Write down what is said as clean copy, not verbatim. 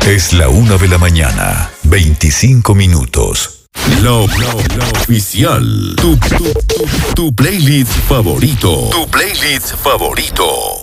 Es la 1 de la mañana, 25 minutos. La oficial. Tu playlist favorito. Tu playlist favorito.